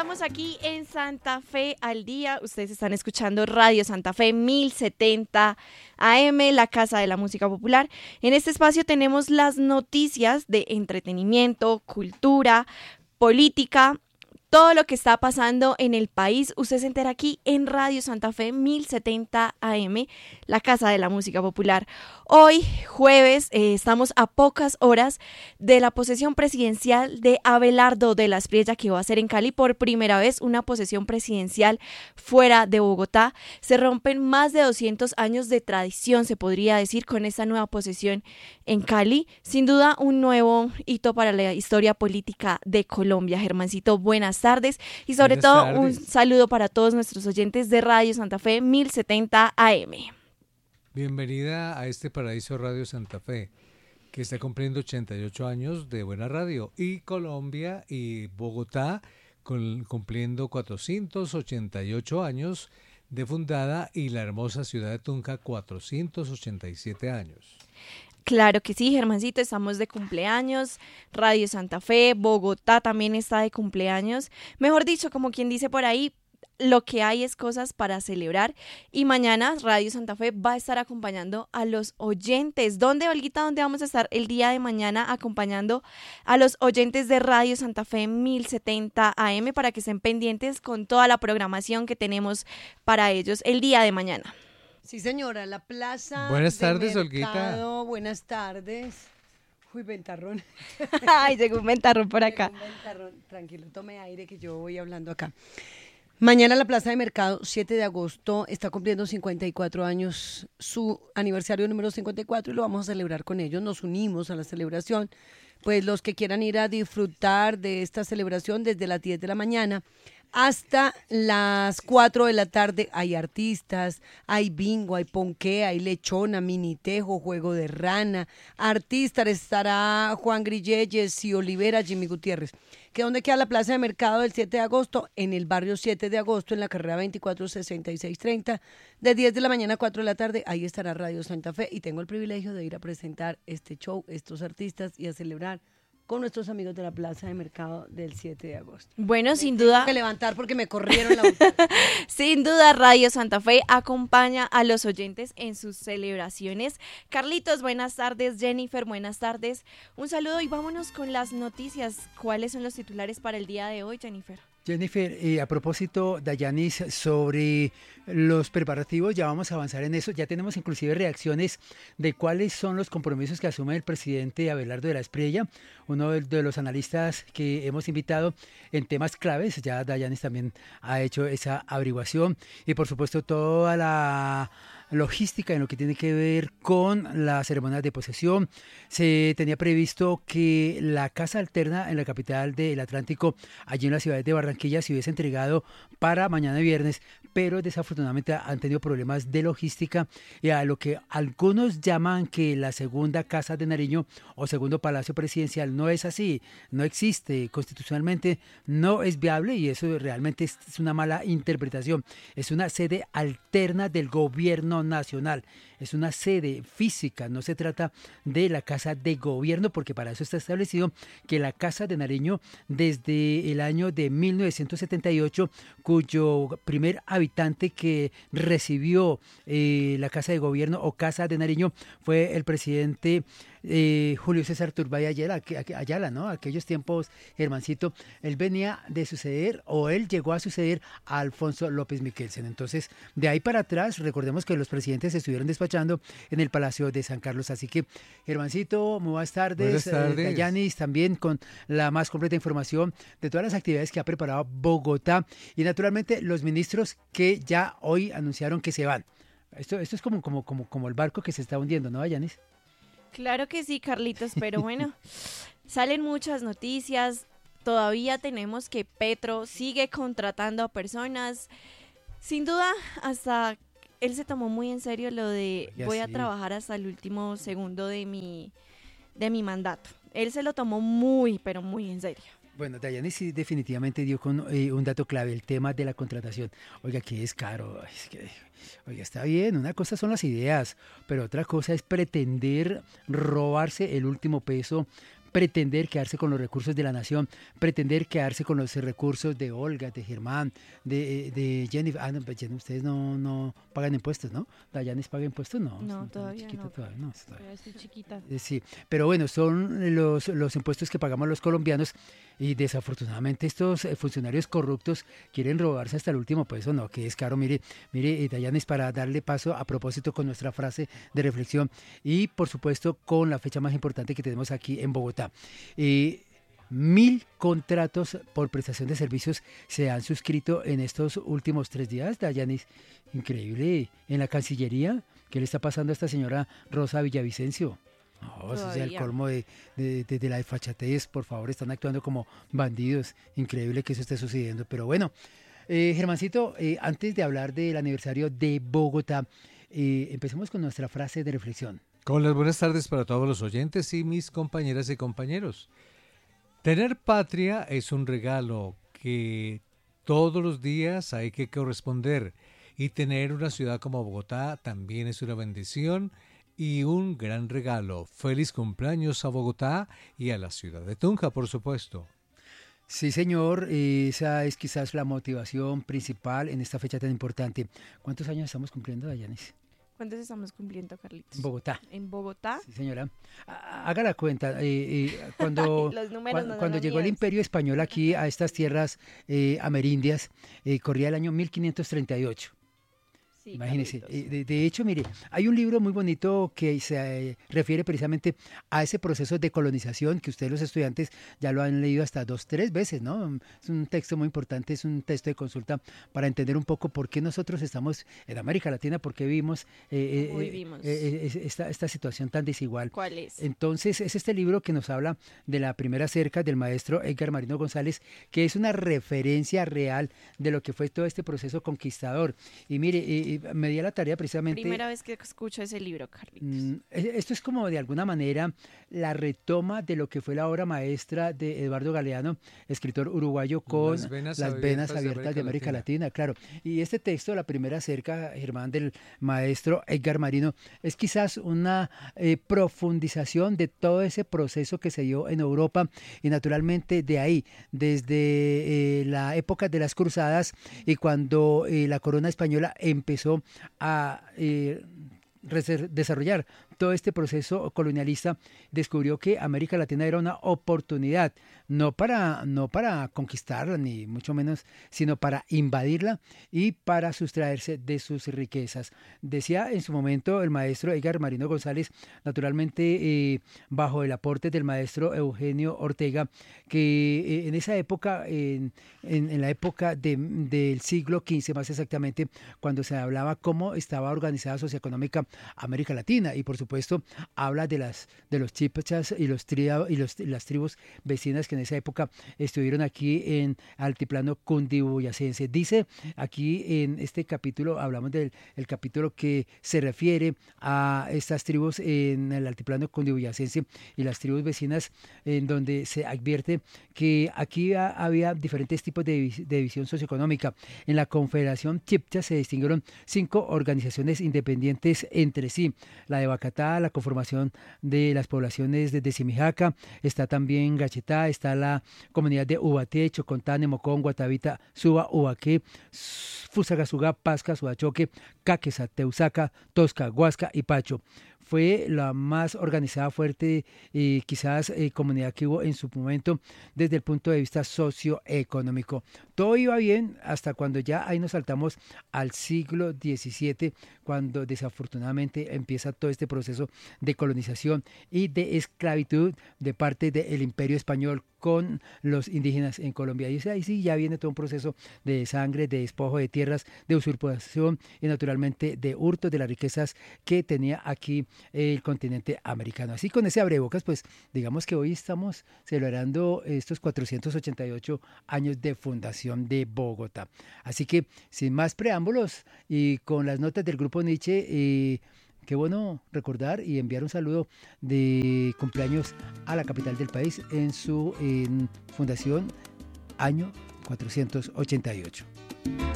estamos aquí en Santa Fe al día. Ustedes están escuchando Radio Santa Fe 1070 AM, la Casa de la Música Popular. En este espacio tenemos las noticias de entretenimiento, cultura, política, todo lo que está pasando en el país. Usted se entera aquí en Radio Santa Fe 1070 AM, la Casa de la Música Popular. Hoy, jueves, estamos a pocas horas de la posesión presidencial de Abelardo de la Espriella, que va a ser en Cali por primera vez una posesión presidencial fuera de Bogotá. Se rompen más de 200 años de tradición, se podría decir, con esta nueva posesión en Cali. Sin duda, un nuevo hito para la historia política de Colombia. Germancito, buenas tardes y sobre todo un saludo para todos nuestros oyentes de Radio Santa Fe 1070 AM. Bienvenida a este paraíso Radio Santa Fe, que está cumpliendo 88 años de buena radio, y Colombia y Bogotá cumpliendo 488 años de fundada, y la hermosa ciudad de Tunja 487 años. Claro que sí, Germancito, estamos de cumpleaños, Radio Santa Fe, Bogotá también está de cumpleaños. Mejor dicho, como quien dice por ahí, lo que hay es cosas para celebrar. Y mañana Radio Santa Fe va a estar acompañando a los oyentes. ¿Dónde, Olguita? ¿Dónde vamos a estar el día de mañana acompañando a los oyentes de Radio Santa Fe 1070 AM para que estén pendientes con toda la programación que tenemos para ellos el día de mañana? Sí, señora, la plaza. Buenas tardes, mercado, Olguita. Buenas tardes. Uy, ventarrón. Ay, llegó un ventarrón por acá. Un ventarrón. Tranquilo, tome aire que yo voy hablando acá. Mañana la plaza de mercado, 7 de agosto, está cumpliendo 54 años, su aniversario número 54, y lo vamos a celebrar con ellos. Nos unimos a la celebración. Pues los que quieran ir a disfrutar de esta celebración desde las 10 de la mañana hasta las 4 de la tarde, hay artistas, hay bingo, hay ponqué, hay lechona, minitejo, juego de rana, artistas, estará Juan Grillelles y Olivera, Jimmy Gutiérrez. ¿Que dónde queda la plaza de mercado del 7 de agosto? En el barrio 7 de agosto, en la carrera 246630, de 10 de la mañana a 4 de la tarde, ahí estará Radio Santa Fe, y tengo el privilegio de ir a presentar este show, estos artistas, y a celebrar con nuestros amigos de la plaza de mercado del 7 de agosto. Bueno, sin duda. Tengo que levantar porque me corrieron la butaca. Sin duda, Radio Santa Fe acompaña a los oyentes en sus celebraciones. Carlitos, buenas tardes. Jennifer, buenas tardes. Un saludo y vámonos con las noticias. ¿Cuáles son los titulares para el día de hoy, Jennifer? Jennifer, a propósito, Dayanis, sobre los preparativos, ya vamos a avanzar en eso. Ya tenemos inclusive reacciones de cuáles son los compromisos que asume el presidente Abelardo de la Espriella, uno de los analistas que hemos invitado en temas claves. Ya Dayanis también ha hecho esa averiguación, y por supuesto toda la logística en lo que tiene que ver con la ceremonia de posesión. Se tenía previsto que la casa alterna en la capital del Atlántico, allí en la ciudad de Barranquilla, se hubiese entregado para mañana viernes, pero desafortunadamente han tenido problemas de logística, y a lo que algunos llaman que la segunda casa de Nariño o segundo palacio presidencial no es así, no existe constitucionalmente, no es viable, y eso realmente es una mala interpretación. Es una sede alterna del gobierno nacional, es una sede física, no se trata de la casa de gobierno, porque para eso está establecido que la casa de Nariño, desde el año de 1978, cuyo primer habitante que recibió la casa de gobierno o casa de Nariño fue el presidente Julio César Turbay Ayala, ¿no? Aquellos tiempos, Germancito, él venía de suceder, o él llegó a suceder a Alfonso López Miquelsen. Entonces, de ahí para atrás, recordemos que los presidentes se estuvieron despachando en el Palacio de San Carlos. Así que, Germancito, muy buenas tardes. Buenas tardes. Dayanis, también con la más completa información de todas las actividades que ha preparado Bogotá, y naturalmente los ministros que ya hoy anunciaron que se van. Esto es como el barco que se está hundiendo, ¿no, Dayanis? Claro que sí, Carlitos, pero bueno, salen muchas noticias. Todavía tenemos que Petro sigue contratando a personas. Sin duda, hasta él se tomó muy en serio lo de voy a trabajar hasta el último segundo de mi mandato. Él se lo tomó muy, pero muy en serio. Bueno, Dayane sí definitivamente dio con un dato clave, el tema de la contratación. Oiga, que es caro. Oiga, está bien, una cosa son las ideas, pero otra cosa es pretender robarse el último peso pretender quedarse con los recursos de la nación, pretender quedarse con los recursos de Olga, de Germán, de Jennifer. No, pues ustedes no pagan impuestos, ¿no? ¿Dayanis paga impuestos? No, No, todavía chiquita, no. todavía no. Todavía estoy chiquita. Sí, pero bueno, son los impuestos que pagamos los colombianos y desafortunadamente estos funcionarios corruptos quieren robarse hasta el último peso, no, que es caro. Mire, Dayanis, para darle paso a propósito con nuestra frase de reflexión y por supuesto con la fecha más importante que tenemos aquí en Bogotá. 1.000 contratos por prestación de servicios se han suscrito en estos últimos 3 días, Dayanis. Increíble. En la Cancillería, ¿qué le está pasando a esta señora Rosa Villavicencio? No, eso es el colmo de la desfachatez. Por favor, están actuando como bandidos. Increíble que eso esté sucediendo. Pero bueno, Germancito, antes de hablar del aniversario de Bogotá, empecemos con nuestra frase de reflexión. Con las buenas tardes para todos los oyentes y mis compañeras y compañeros. Tener patria es un regalo que todos los días hay que corresponder, y tener una ciudad como Bogotá también es una bendición y un gran regalo. Feliz cumpleaños a Bogotá y a la ciudad de Tunja, por supuesto. Sí, señor, esa es quizás la motivación principal en esta fecha tan importante. ¿Cuántos años estamos cumpliendo, Dayanis? ¿Cuántos estamos cumpliendo, Carlitos? En Bogotá. ¿En Bogotá? Sí, señora. Haga la cuenta. Cuando llegó el Imperio Español aquí a estas tierras amerindias, corría el año 1538. Sí, imagínese. De hecho, mire, hay un libro muy bonito que se refiere precisamente a ese proceso de colonización que ustedes los estudiantes ya lo han leído hasta 2, 3 veces, ¿no? Es un texto muy importante, es un texto de consulta para entender un poco por qué nosotros estamos en América Latina, por qué vivimos esta situación tan desigual. ¿Cuál es? Entonces, es este libro que nos habla de la primera cerca del maestro Edgar Marino González, que es una referencia real de lo que fue todo este proceso conquistador. Y mire, me di a la tarea precisamente... Primera vez que escucho ese libro, Carlitos. Esto es como de alguna manera la retoma de lo que fue la obra maestra de Eduardo Galeano, escritor uruguayo, con Las venas abiertas de América Latina, claro. Y este texto, la primera cerca, Germán, del maestro Edgar Marino, es quizás una profundización de todo ese proceso que se dio en Europa y naturalmente de ahí, desde la época de las cruzadas y cuando la corona española empezó a desarrollar todo este proceso colonialista, descubrió que América Latina era una oportunidad, no para conquistarla, ni mucho menos, sino para invadirla y para sustraerse de sus riquezas. Decía en su momento el maestro Edgar Marino González, naturalmente bajo el aporte del maestro Eugenio Ortega, que en esa época, en la época del siglo XV más exactamente, cuando se hablaba cómo estaba organizada socioeconómica América Latina, y por supuesto habla de los chipchas y las tribus vecinas que en esa época estuvieron aquí en altiplano cundiboyacense. Dice aquí en este capítulo, hablamos del capítulo que se refiere a estas tribus en el altiplano cundiboyacense y las tribus vecinas, en donde se advierte que aquí había diferentes tipos de división socioeconómica. En la Confederación Chipcha se distinguieron 5 organizaciones independientes entre sí: la de Bacatá, la conformación de las poblaciones de Simijaca, está también Gachetá, está la comunidad de Ubaté, Chocontá, Nemocón, Guatavita, Suba, Ubaqué, Fusagasugá, Pasca, Sudachoque, Caquesa, Teusaca, Tosca, Huasca y Pacho. Fue la más organizada, fuerte y quizás comunidad que hubo en su momento desde el punto de vista socioeconómico. Todo iba bien hasta cuando ya ahí nos saltamos al siglo XVII, cuando desafortunadamente empieza todo este proceso de colonización y de esclavitud de parte del Imperio Español con los indígenas en Colombia. Y ahí sí ya viene todo un proceso de sangre, de despojo de tierras, de usurpación y naturalmente de hurto de las riquezas que tenía aquí el continente americano. Así, con ese abrebocas, pues digamos que hoy estamos celebrando estos 488 años de fundación de Bogotá. Así que sin más preámbulos y con las notas del grupo Nietzsche, qué bueno recordar y enviar un saludo de cumpleaños a la capital del país en su fundación año 488.